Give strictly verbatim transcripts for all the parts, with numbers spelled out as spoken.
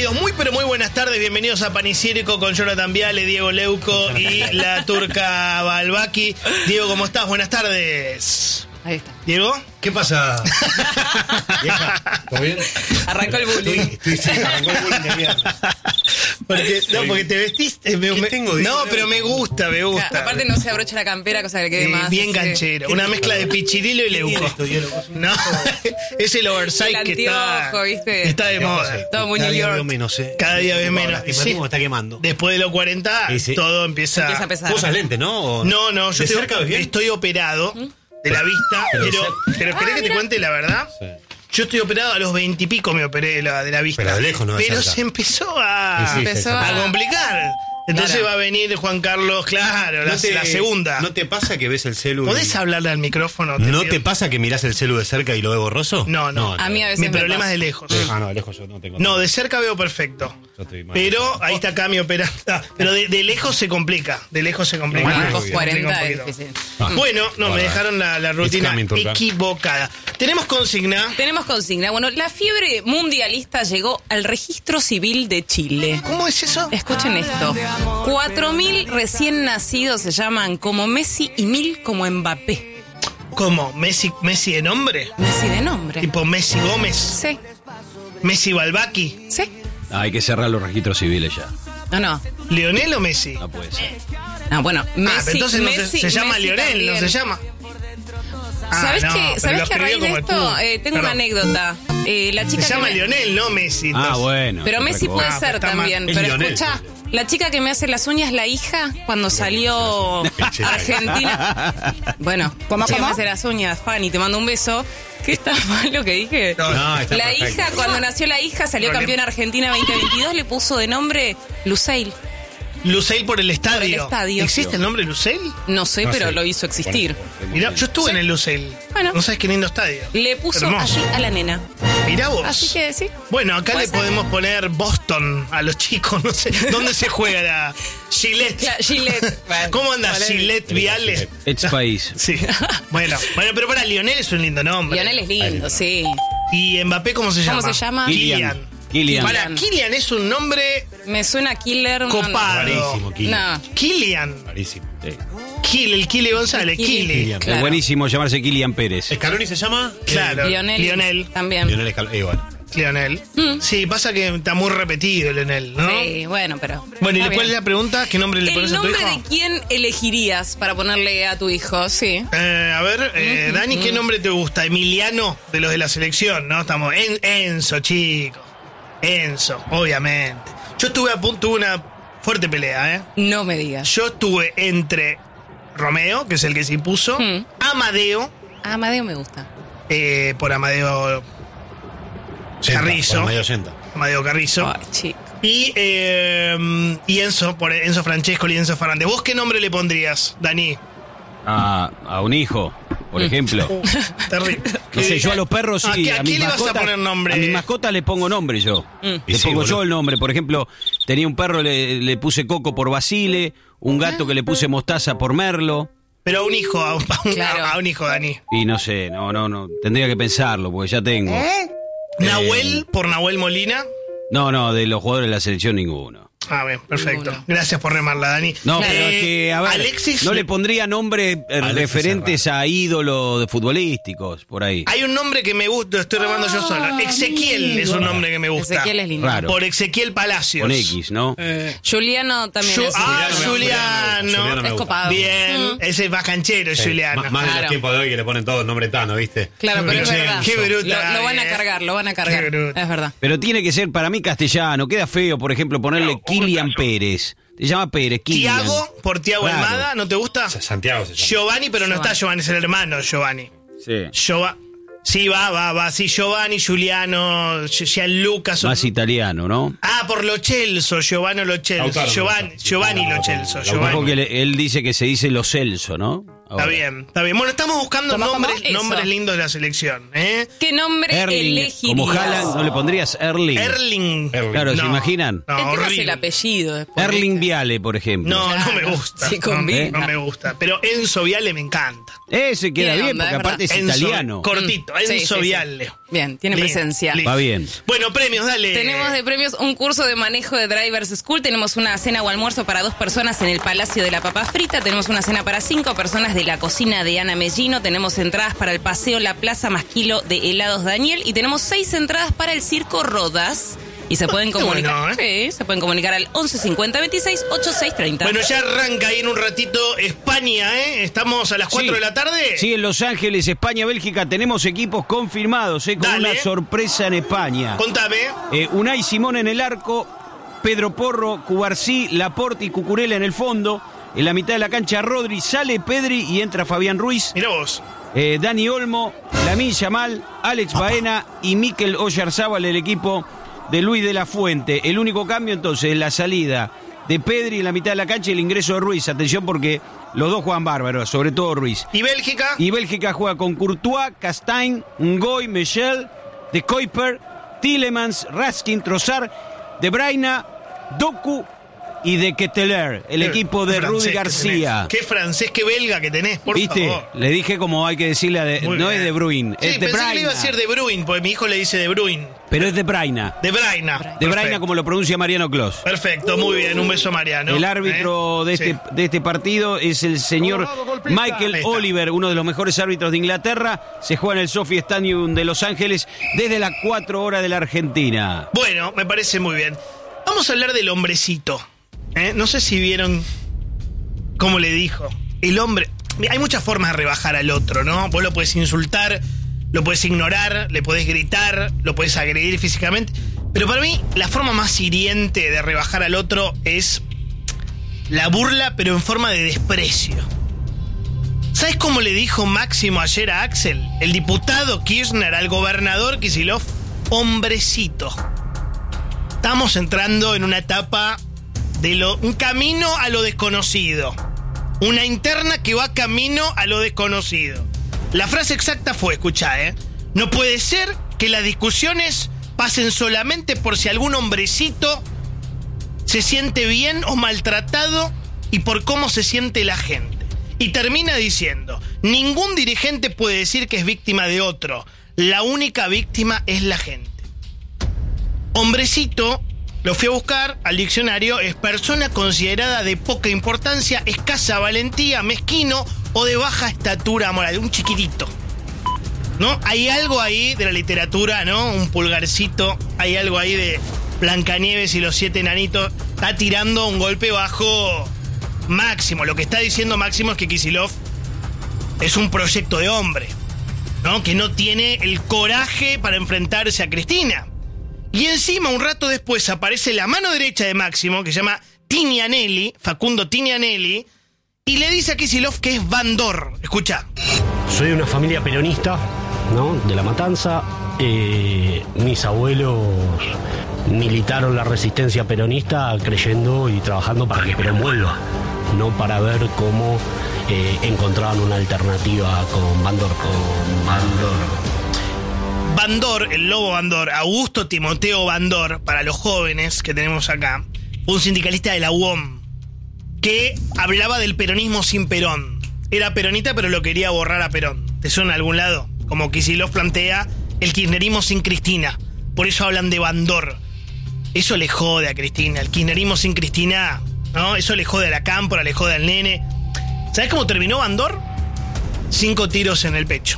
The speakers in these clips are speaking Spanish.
queridos, muy pero muy buenas tardes. Bienvenidos a Pan y Circo con Jonathan Viale, Diego Leuco y la turca Balbaki. Diego, ¿cómo estás? Buenas tardes. Ahí está. ¿Diego? ¿Qué pasa? Vieja, ¿todo bien? Arrancó el bullying. Estoy, estoy, sí, arrancó el bullying de mierda. Porque, no, porque te vestiste. Me, ¿Qué me, tengo? no, pero me gusta, me gusta. Claro, aparte no se abrocha la campera, cosa que le quede Eh, más. bien así que- canchero. Una mezcla de Pichirilo y Leuco. Esto, Diego, vos- No, es el oversize El que está, anteojo, ¿viste? está de moda. Todo muy Cada New día York. veo menos, ¿eh? Cada día ves Tengo menos. ahora, Sí. me está quemando. Después de los cuarenta, Sí, sí. todo empieza... Empieza a pesar. ¿Vos usas lente, no? ¿O No, no, yo ¿De estoy, cerca ves bien? estoy operado de la vista, Pero de pero, cerca. pero ¿querés Ah, que te mira. cuente la verdad? Sí. Yo estoy operado a los veintipico, me operé de la, de la vista. Pero de lejos, no de Pero cerca. se empezó a, Sí, sí, Empezó sí, a a- complicar. Entonces Claro. va a venir Juan Carlos, claro, la, ¿No te- la segunda. ¿No te pasa que ves el celu? ¿Podés hablarle al micrófono? ¿No pido? te pasa que mirás el celu de cerca y lo ves borroso? No, no. A mí a veces Mi me problema pasa. es de lejos. Ah, no, de lejos yo no tengo. No, de cerca veo perfecto. Yo estoy mal. Pero ahí está acá mi operación. Pero de, de lejos se complica. De lejos se complica. Bueno, Muy post bien. cuarenta Se es complica un difícil. poquito. Bueno, no, me Bárbaro. dejaron la, la rutina coming, Turca. equivocada. Tenemos consigna. Tenemos consigna. Bueno, la fiebre mundialista llegó al registro civil de Chile. ¿Cómo es eso? Escuchen esto. cuatro mil recién nacidos se llaman como Messi y mil como Mbappé. ¿Cómo? ¿Messi, Messi de nombre? Messi de nombre. Tipo Messi Gómez, Sí, Messi Balbaki, sí. Hay que cerrar los registros civiles ya. No, no. ¿Lionel o Messi? No puede ser. No, bueno, Messi. ah, pero entonces no se- Messi- se, llama Messi Lionel, también. no se llama. Ah, ¿Sabes no, qué? pero ¿Sabes lo que a raíz escribió de como el esto culo. eh, tengo una Perdón. anécdota? Eh, la chica Se que llama me- Lionel, no Messi. Ah, entonces. bueno. Pero otra Messi cosa. puede Ah, ser pero está también. mal. Es Pero Lionel. escucha, la chica que me hace las uñas, la hija, cuando salió Argentina. Bueno, la chica que me hace las uñas, Fanny, te mando un beso. ¿Qué está mal lo que dije? No, No, está La perfecto. hija, cuando nació la hija, salió Problema. campeona Argentina veinte veintidós, le puso de nombre Luceil. Luceil por el estadio. Por el estadio. ¿Existe el nombre Luceil? No sé, No pero sé. lo hizo existir. Mirá, yo estuve en el Luceil. Bueno. No sabes qué lindo estadio. Le puso Hermoso. así a la nena. Mirá vos. Así que sí. Bueno, acá ¿Puede le ser? podemos poner Boston a los chicos, no sé. ¿Dónde se juega la Gillette? Claro, Gillette. Bueno, ¿Cómo anda polémico. Gillette Viale? Ex país. Sí. Bueno, bueno, pero para Lionel es un lindo nombre. Lionel es lindo, sí. ¿Y Mbappé cómo se llama? ¿Cómo se llama? Kylian. Kylian. Para, Kylian es un nombre Me suena killer. no, no. copado. Rarísimo, Kili. No. Kylian. Rarísimo. Sí. Kil, el Kili González. Kili. Kili. Kylian. Claro. Es buenísimo llamarse Kylian Pérez. ¿Scaloni se llama? Claro. Lionel. Lionel. También. Lionel Scaloni. Igual. Lionel. Mm. Sí, pasa que está muy repetido Lionel, ¿no? Sí, bueno, pero. Bueno, ¿y está cuál es bien. la pregunta? ¿Qué nombre le pones ¿El a tu nombre hijo? de quién elegirías para ponerle a tu hijo? Sí. Eh, a ver, eh, Dani, ¿qué nombre te gusta? Emiliano, de los de la selección, ¿no? Estamos en Enzo, chico. Enzo, obviamente. Yo estuve a punto, tuve una fuerte pelea, ¿eh? No me digas. Yo estuve entre Romeo, que es el que se impuso, Mm. Amadeo, Ah, Amadeo me gusta. eh, por Amadeo Senta, Carrizo. por medio Senta. Amadeo Carrizo, Ay, chico. y, eh, y Enzo, por Enzo Francesco y Enzo Fernández. ¿Vos qué nombre le pondrías, Dani? A, a un hijo, por Mm. ejemplo. Uh, terrible. No sé, yo a los perros ¿A sí. qué- a mis quién le vas a mascotas- poner nombre? A mis mascotas le pongo nombre yo. Mm. Le Y sí, pongo boludo. yo el nombre. Por ejemplo, tenía un perro, le, le puse Coco por Basile. Un gato que le puse Mostaza por Merlo. Pero a un hijo, a un, a un- Claro. a un hijo, Dani. Y no sé, no, no, no. Tendría que pensarlo, porque ya tengo. Nahuel, por Nahuel Molina. No, no, de los jugadores de la selección ninguno. Ah, bien, perfecto. Ninguno. Gracias por remarla, Dani. No, Claro. pero es que, a ver, Alexis, no le pondría nombre eh, Alexis referentes a ídolos de futbolísticos, por ahí. hay un nombre que me gusta, estoy remando yo solo. Ezequiel es un nombre que me gusta. Ezequiel es lindo. Raro. Por Ezequiel Palacios. Con X, ¿no? Juliano también Ju- es. ah, Juliano, Juliano. Juliano me Es gusta. copado. Bien, Mm. ese es más canchero, Sí, Juliano. Más, más de Claro. los tiempos de hoy que le ponen todo el nombre Tano, ¿viste? Claro, pero es Vincenzo. verdad. Qué bruta, Lo, lo van a eh. cargar, lo van a cargar. Qué bruta. Es verdad. Pero tiene que ser para mí castellano. Queda feo, por ejemplo, ponerle Kylian Pérez. Se llama Pérez, Kylian. Tiago, por Tiago Claro. Almada, ¿no te gusta? Santiago se llama. Giovanni, pero no Giovanni. está Giovanni, es el hermano Giovanni. Sí. Giova- Sí, va, va, va. Sí, Giovanni, Giuliano, Gianluca. son- Más italiano, ¿no? Ah, por Lo Celso, Giovanni Lo Celso. Lautaro, Giovanni, Lautaro. Giovanni Lo Lautaro, Celso, Lautaro. Ojo Giovanni. que le- él dice que se dice Lo Celso, ¿no? Está bien, está bien. Bueno, estamos buscando ¿Cómo, nombres, cómo? nombres Eso. lindos de la selección. ¿eh? ¿Qué nombre Erling, elegirías? como Haaland, ¿no le pondrías Erling? Erling. Claro, ¿se No, imaginan? No, El tema es horrible. el apellido. después. Erling Viale, por ejemplo. No, no me Claro, gusta. sí no, combina. no me gusta. Pero Enzo Viale me encanta. Ese queda Tiene bien, onda, porque es aparte es Enzo, italiano. Cortito, Mm, sí, Enzo sí, sí. Viale. Bien, tiene Listo, presencia. listo. Va bien. Bueno, premios, dale. Tenemos de premios un curso de manejo de Drivers School, tenemos una cena o almuerzo para dos personas en el Palacio de la Papa Frita, tenemos una cena para cinco personas de la cocina de Ana Mellino, tenemos entradas para el paseo La Plaza más kilo de helados Daniel y tenemos seis entradas para el Circo Rodas. Y se pueden Qué comunicar, bueno, sí, se pueden comunicar al once cincuenta veintiséis ochenta y seis treinta. Bueno, ya arranca ahí en un ratito España, ¿eh? Estamos a las cuatro Sí. de la tarde. Sí, en Los Ángeles, España, Bélgica, tenemos equipos confirmados, ¿eh? Con Dale. una sorpresa en España. Contame. Eh, Unai Simón en el arco, Pedro Porro, Cubarsí, Laporte y Cucurella en el fondo. En la mitad de la cancha Rodri, sale Pedri y entra Fabián Ruiz. Mirá vos. Eh, Dani Olmo, Lamine Yamal, Alex Baena y Mikel Oyarzábal, el equipo de Luis de la Fuente. El único cambio entonces es la salida de Pedri en la mitad de la cancha y el ingreso de Ruiz. Atención porque los dos juegan bárbaros, sobre todo Ruiz. ¿Y Bélgica? Y Bélgica juega con Courtois, Castaing, Ngoy, Michel, De Kuiper, Tielemans, Raskin, Trossard, De Bruyne, Doku y De Ketelaere, el Qué equipo de francés Rudy que García. tenés. Qué francés, qué belga que tenés, por ¿Viste? favor. Le dije como hay que decirle, a de- Muy no bien. es De Bruyne, Sí, es De pensé que le Bruyne. iba a decir De Bruyne, porque mi hijo le dice De Bruyne. Pero es De Bruyne. De Bruyne. De Bruyne Perfecto. como lo pronuncia Mariano Clos. Perfecto, muy bien, un beso Mariano. El árbitro ¿Eh? de, este, Sí. de este partido es el señor Michael Ahí está. Oliver, uno de los mejores árbitros de Inglaterra. Se juega en el Sophie Stadium de Los Ángeles desde las cuatro horas de la Argentina. Bueno, me parece muy bien. Vamos a hablar del hombrecito. ¿eh? No sé si vieron cómo le dijo. El hombre... Hay muchas formas de rebajar al otro, ¿no? Vos lo podés insultar, lo podés ignorar, le podés gritar, lo podés agredir físicamente. Pero para mí, la forma más hiriente de rebajar al otro es la burla, pero en forma de desprecio. ¿Sabes cómo le dijo Máximo ayer a Axel? El diputado Kirchner al gobernador Kicillof, hombrecito. Estamos entrando en una etapa de lo, un camino a lo desconocido. Una interna que va camino a lo desconocido. La frase exacta fue, escuchá, ¿eh? No puede ser que las discusiones pasen solamente por si algún hombrecito se siente bien o maltratado y por cómo se siente la gente. Y termina diciendo, ningún dirigente puede decir que es víctima de otro. La única víctima es la gente. Hombrecito, lo fui a buscar al diccionario, es persona considerada de poca importancia, escasa valentía, mezquino o de baja estatura moral, un chiquitito. ¿No? Hay algo ahí de la literatura, ¿no? Un pulgarcito, hay algo ahí de Blancanieves y los siete enanitos. Está tirando un golpe bajo Máximo. Lo que está diciendo Máximo es que Kicillof es un proyecto de hombre, ¿no? Que no tiene el coraje para enfrentarse a Cristina. Y encima, un rato después, aparece la mano derecha de Máximo, que se llama Tinianelli, Facundo Tinianelli, y le dice a Kicillof que es bandor. Escucha. Soy de una familia peronista, ¿no? De La Matanza. Eh, mis abuelos militaron la resistencia peronista creyendo y trabajando para que Perón vuelva, no para ver cómo eh, encontraban una alternativa con Bandor. Con Bandor. Bandor, el lobo Bandor, Augusto Timoteo Bandor, para los jóvenes que tenemos acá, un sindicalista de la U O M, que hablaba del peronismo sin Perón. Era peronista, pero lo quería borrar a Perón. ¿Te suena a algún lado? Como Kicillof plantea el kirchnerismo sin Cristina. Por eso hablan de Bandor. Eso le jode a Cristina. El kirchnerismo sin Cristina, ¿no? Eso le jode a la cámpora, le jode al nene. ¿Sabes cómo terminó Bandor? Cinco tiros en el pecho.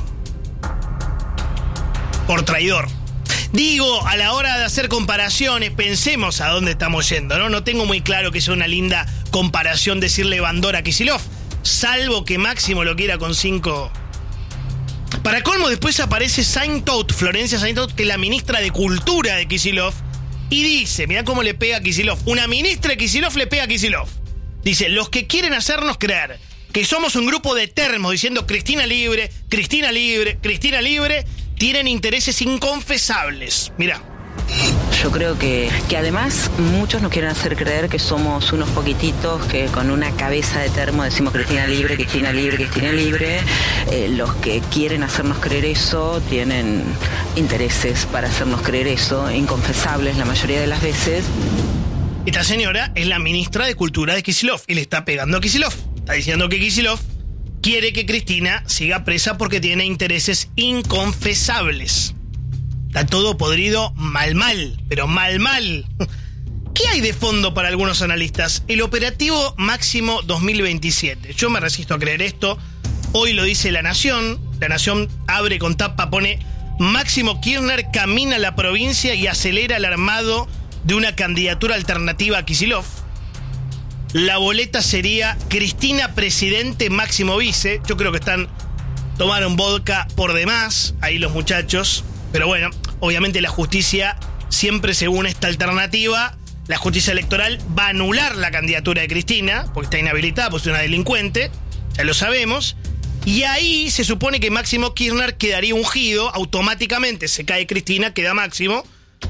Por traidor. Digo, a la hora de hacer comparaciones, pensemos a dónde estamos yendo, ¿no? No tengo muy claro que sea una linda comparación decirle Bandor a Kicillof, salvo que Máximo lo quiera con cinco. Para colmo, después aparece Saintout, Florencia Saintout, que es la ministra de Cultura de Kicillof, y dice, mirá cómo le pega a Kicillof, una ministra de Kicillof le pega a Kicillof. Dice, los que quieren hacernos creer que somos un grupo de termos diciendo Cristina libre, Cristina libre, Cristina libre, tienen intereses inconfesables. Mirá. Yo creo que, que además muchos nos quieren hacer creer que somos unos poquititos que con una cabeza de termo decimos Cristina libre, Cristina libre, Cristina libre. Eh, los que quieren hacernos creer eso tienen intereses para hacernos creer eso, inconfesables la mayoría de las veces. Esta señora es la ministra de Cultura de Kicillof y le está pegando a Kicillof. Está diciendo que Kicillof quiere que Cristina siga presa porque tiene intereses inconfesables. Está todo podrido mal mal, pero mal mal. ¿Qué hay de fondo para algunos analistas? El operativo Máximo dos mil veintisiete. Yo me resisto a creer esto. Hoy lo dice La Nación. La Nación abre con tapa, pone: Máximo Kirchner camina a la provincia y acelera el armado de una candidatura alternativa a Kicillof. La boleta sería Cristina presidente, Máximo vice. Yo creo que están tomaron vodka por demás ahí los muchachos. Pero bueno, obviamente la justicia, siempre según esta alternativa, la justicia electoral va a anular la candidatura de Cristina, porque está inhabilitada, porque es una delincuente, ya lo sabemos. Y ahí se supone que Máximo Kirchner quedaría ungido, automáticamente se cae Cristina, queda Máximo,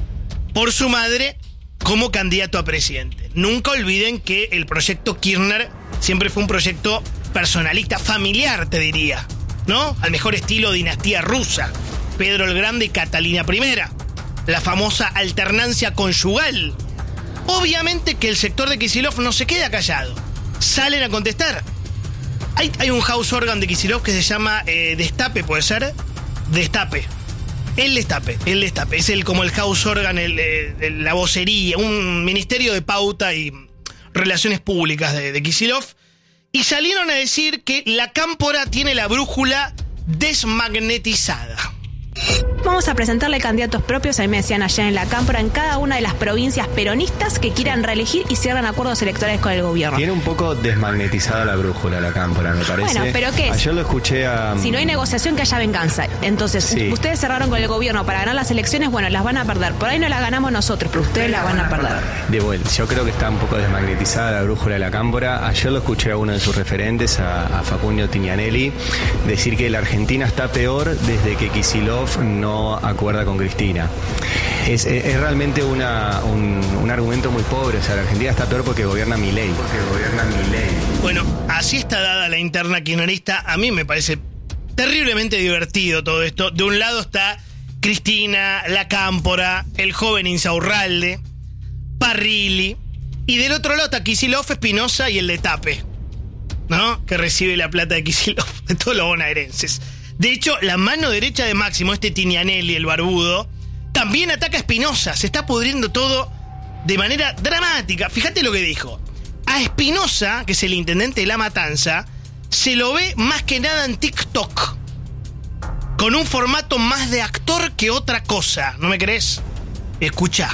por su madre, como candidato a presidente. Nunca olviden que el proyecto Kirchner siempre fue un proyecto personalista, familiar, te diría, ¿no? Al mejor estilo dinastía rusa. Pedro el Grande y Catalina primera. La famosa alternancia conyugal. Obviamente que el sector de Kicillof no se queda callado. Salen a contestar. Hay, hay un house organ de Kicillof que se llama eh, Destape, ¿puede ser? Destape. El Destape, el Destape. Es el, como el house organ, el, el, la vocería, un ministerio de pauta y relaciones públicas de, de Kicillof. Y salieron a decir que la cámpora tiene la brújula desmagnetizada. Vamos a presentarle candidatos propios, a mí me decían allá en la cámpora, en cada una de las provincias peronistas que quieran reelegir y cierran acuerdos electorales con el gobierno. Tiene un poco desmagnetizada la brújula la cámpora, me parece. Bueno, ¿pero qué es? Ayer lo escuché a... Si no hay negociación, que haya venganza. Entonces, Sí. ustedes cerraron con el gobierno para ganar las elecciones, bueno, las van a perder. Por ahí no las ganamos nosotros, pero ustedes las van a perder. De vuelta, yo creo que está un poco desmagnetizada la brújula de la cámpora. Ayer lo escuché a uno de sus referentes, a, a Facundo Tignanelli, decir que la Argentina está peor desde que Kicillof no acuerda con Cristina. Es, es, es realmente una, un, un argumento muy pobre. O sea, la Argentina está peor porque gobierna Milei. Porque gobierna Milei. Bueno, así está dada la interna kirchnerista. A mí me parece terriblemente divertido todo esto. De un lado está Cristina, la cámpora, el joven Insaurralde, Parrilli. Y del otro lado está Kicillof, Espinosa y el Destape, ¿no? Que recibe la plata de Kicillof, de todos los bonaerenses. De hecho, la mano derecha de Máximo, este Tignanelli, el barbudo, también ataca a Espinosa. Se está pudriendo todo de manera dramática. Fíjate lo que dijo. A Espinosa, que es el intendente de La Matanza, se lo ve más que nada en TikTok, con un formato más de actor que otra cosa. ¿No me crees? Escucha.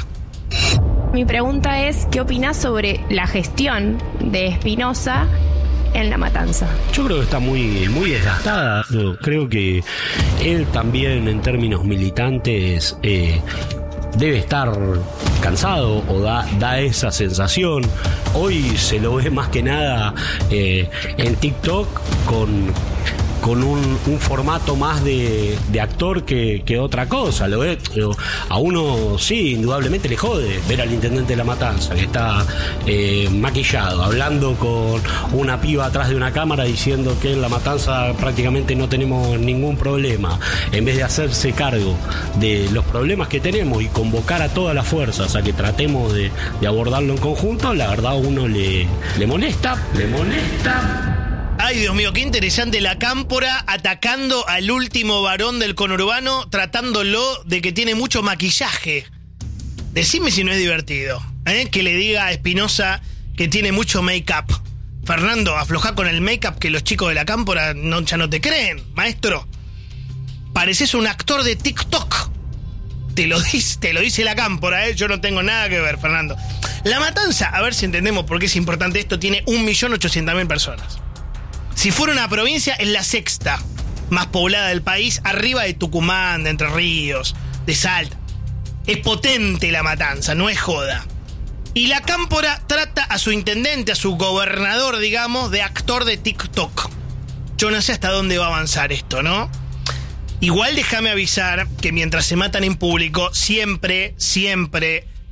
Mi pregunta es, ¿qué opinás sobre la gestión de Espinosa en La Matanza? Yo creo que está muy, muy desgastada. Yo creo que él también, en términos militantes, eh, debe estar cansado o da, da esa sensación. Hoy se lo ve más que nada eh, en TikTok con... con un, un formato más de, de actor que, que otra cosa. Lo ve, a uno sí, indudablemente le jode ver al intendente de La Matanza, que está eh, maquillado, hablando con una piba atrás de una cámara diciendo que en La Matanza prácticamente no tenemos ningún problema, en vez de hacerse cargo de los problemas que tenemos y convocar a todas las fuerzas a que tratemos de, de abordarlo en conjunto. La verdad a uno le, le molesta, le molesta. Ay, Dios mío, qué interesante la cámpora atacando al último varón del conurbano, tratándolo de que tiene mucho maquillaje. Decime si no es divertido, ¿eh? Que le diga a Espinosa que tiene mucho make-up. Fernando, aflojá con el make-up que los chicos de la cámpora no, ya no te creen, maestro. Pareces un actor de TikTok. Te lo dice, te lo dice la cámpora, ¿eh? Yo no tengo nada que ver, Fernando. La Matanza, a ver si entendemos por qué es importante esto, tiene un millón ochocientas mil personas. Si fuera una provincia, es la sexta más poblada del país, arriba de Tucumán, de Entre Ríos, de Salta. Es potente La Matanza, no es joda. Y la cámpora trata a su intendente, a su gobernador, digamos, de actor de TikTok. Yo no sé hasta dónde va a avanzar esto, ¿no? Igual déjame avisar que mientras se matan en público, siempre, siempre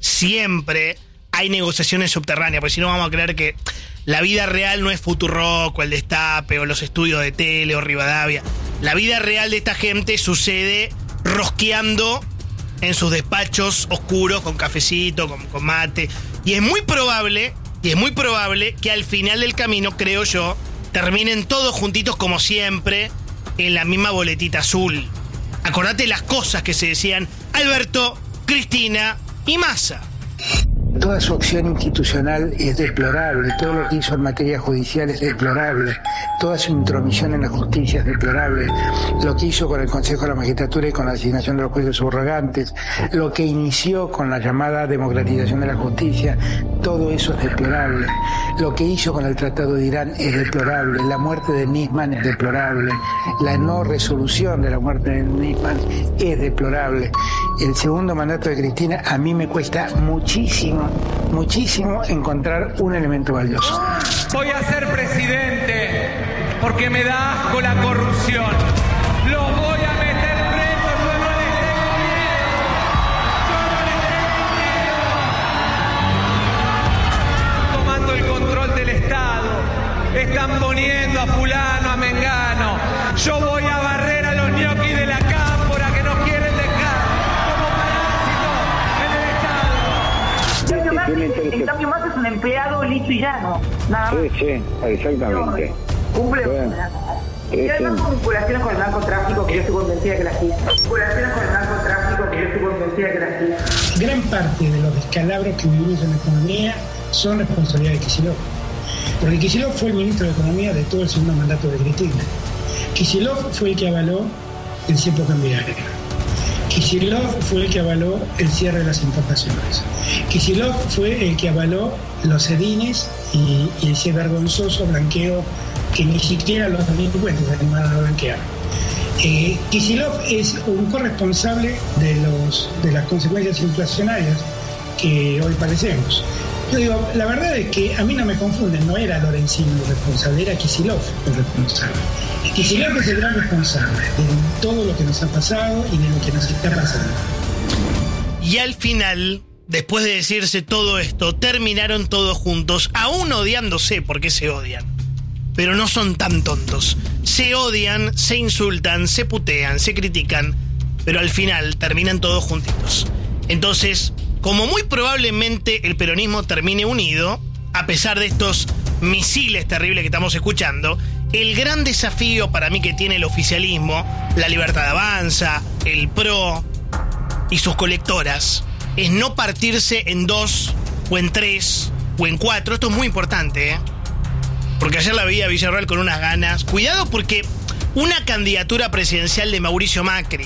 siempre hay negociaciones subterráneas, porque si no vamos a creer que la vida real no es Futurock o el Destape o los estudios de tele o Rivadavia. La vida real de esta gente sucede rosqueando en sus despachos oscuros con cafecito, con, con mate. Y es muy probable, y es muy probable que al final del camino, creo yo, terminen todos juntitos como siempre en la misma boletita azul. Acordate las cosas que se decían Alberto, Cristina y Massa. Toda su acción institucional es deplorable, todo lo que hizo en materia judicial es deplorable, toda su intromisión en la justicia es deplorable, lo que hizo con el Consejo de la Magistratura y con la designación de los jueces subrogantes, lo que inició con la llamada democratización de la justicia, todo eso es deplorable, lo que hizo con el Tratado de Irán es deplorable, la muerte de Nisman es deplorable, la no resolución de la muerte de Nisman es deplorable. El segundo mandato de Cristina a mí me cuesta muchísimo, muchísimo encontrar un elemento valioso. Voy a ser presidente porque me da asco la corrupción. Los voy a meter presos, yo no les tengo miedo. Yo no les tengo miedo. Tomando el control del Estado. Están poniendo a fulano, a mengano. Yo voy a barrer a los ñoquis de la cámpora que nos quieren dejar como parásitos en el Estado. En cambio, más es un empleado listo y llano. Nada más. Sí, sí, exactamente. Cumple. Bueno, y además con vinculaciones con el narcotráfico, que yo estoy convencida que las hizo. Vinculaciones con el narcotráfico, que yo estoy convencida que las hizo. Gran parte de los descalabros que vivimos en la economía son responsabilidad de Kicillof. Porque Kicillof fue el ministro de Economía de todo el segundo mandato de Cristina. Kicillof fue el que avaló el cepo cambiario. Kicillof fue el que avaló el cierre de las importaciones. Kicillof fue el que avaló los sedines y, y ese vergonzoso blanqueo que ni siquiera los delincuentes se animaron a blanquear. Eh, Kicillof es un corresponsable de, los, de las consecuencias inflacionarias que hoy padecemos. Yo digo, la verdad es que a mí no me confunden, no era Lorenzini el responsable, era Kicillof el responsable. Kicillof es el gran responsable de todo lo que nos ha pasado y de lo que nos está pasando. Y al final, después de decirse todo esto, terminaron todos juntos, aún odiándose, porque se odian. Pero no son tan tontos. Se odian, se insultan, se putean, se critican, pero al final terminan todos juntitos. Entonces, como muy probablemente el peronismo termine unido, a pesar de estos misiles terribles que estamos escuchando, el gran desafío para mí que tiene el oficialismo, la Libertad Avanza, el PRO y sus colectoras, es no partirse en dos, o en tres, o en cuatro. Esto es muy importante, ¿eh? Porque ayer la vi a Villarroel con unas ganas. Cuidado, porque una candidatura presidencial de Mauricio Macri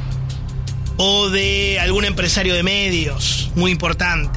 o de algún empresario de medios, muy importante,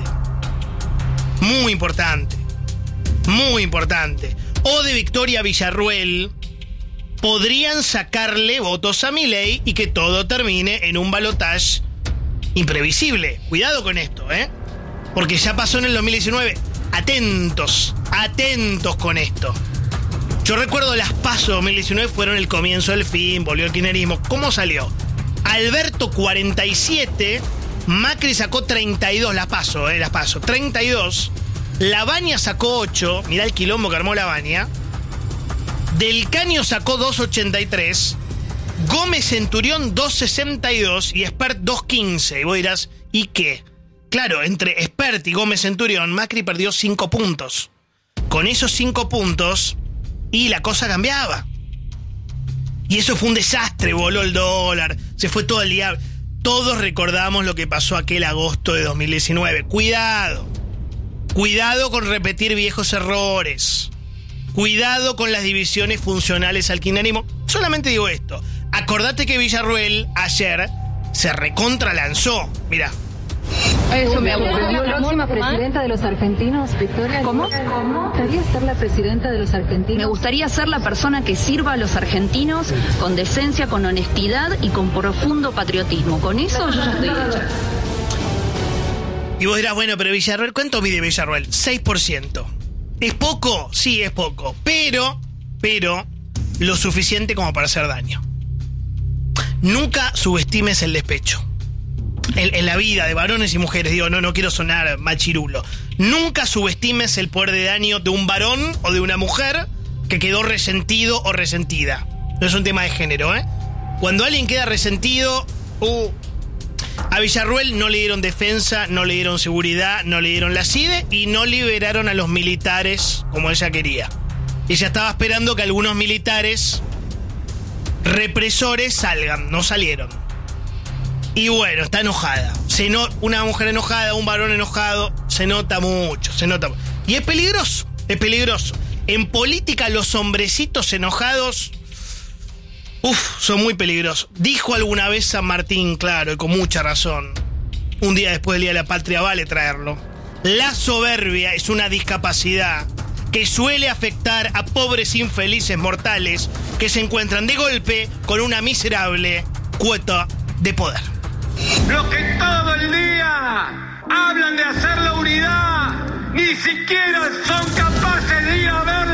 muy importante, muy importante, o de Victoria Villarruel, podrían sacarle votos a Milei y que todo termine en un balotaje imprevisible. Cuidado con esto, ¿eh? Porque ya pasó en el dos mil diecinueve. Atentos, atentos con esto. Yo recuerdo las PASO dos mil diecinueve fueron el comienzo del fin, volvió el kirchnerismo. ¿Cómo salió? Alberto cuarenta y siete, Macri sacó treinta y dos, las PASO, eh, las PASO, treinta y dos. Labaña sacó ocho, mirá el quilombo que armó Labaña. Del Caño sacó dos ochenta y tres. Gómez Centurión dos sesenta y dos y Espert dos quince. Y vos dirás, ¿y qué? Claro, entre Espert y Gómez Centurión, Macri perdió cinco puntos. Con esos cinco puntos, y la cosa cambiaba. Y eso fue un desastre, voló el dólar, se fue todo el diablo. Todos recordamos lo que pasó aquel agosto de dos mil diecinueve. Cuidado, cuidado con repetir viejos errores. Cuidado con las divisiones funcionales al kirchnerismo. Solamente digo esto, acordate que Villarruel ayer se recontralanzó. Mirá. Eso me aburrió. ¿La próxima presidenta de los argentinos, Victoria? ¿Cómo? ¿Cómo? ¿Me gustaría ser la presidenta de los argentinos? Me gustaría ser la persona que sirva a los argentinos con decencia, con honestidad y con profundo patriotismo. Con eso yo ya estoy hecha. Y vos dirás, bueno, pero Villarruel, ¿cuánto mide Villarruel? seis por ciento. ¿Es poco? Sí, es poco. Pero, pero, lo suficiente como para hacer daño. Nunca subestimes el despecho. en, en la vida de varones y mujeres, digo, no, no quiero sonar machirulo, nunca subestimes el poder de daño de un varón o de una mujer que quedó resentido o resentida. No es un tema de género, ¿eh? Cuando alguien queda resentido, uh, a Villarruel no le dieron defensa, no le dieron seguridad, no le dieron la C I D E y no liberaron a los militares como ella quería. Ella estaba esperando que algunos militares represores salgan, no salieron. Y bueno, está enojada. Se no, una mujer enojada, un varón enojado, se nota mucho, se nota. Y es peligroso, es peligroso. En política los hombrecitos enojados, uff, son muy peligrosos. Dijo alguna vez San Martín, claro, y con mucha razón. Un día después del Día de la Patria vale traerlo. La soberbia es una discapacidad que suele afectar a pobres infelices mortales que se encuentran de golpe con una miserable cuota de poder. Los que todo el día hablan de hacer la unidad, ni siquiera son capaces de ir a ver